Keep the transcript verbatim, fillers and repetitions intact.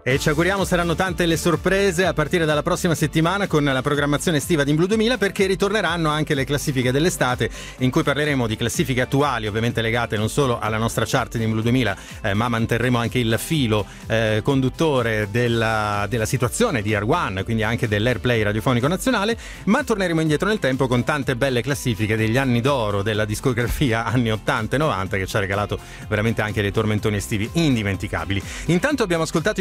E ci auguriamo saranno tante le sorprese a partire dalla prossima settimana con la programmazione estiva di In Blu duemila, perché ritorneranno anche le classifiche dell'estate, in cui parleremo di classifiche attuali, ovviamente legate non solo alla nostra chart di In Blu duemila, eh, ma manterremo anche il filo eh, conduttore della, della situazione di Air One, quindi anche dell'Airplay radiofonico nazionale, ma torneremo indietro nel tempo con tante belle classifiche degli anni d'oro della discografia anni ottanta e novanta, che ci ha regalato veramente anche dei tormentoni estivi indimenticabili. Intanto abbiamo ascoltato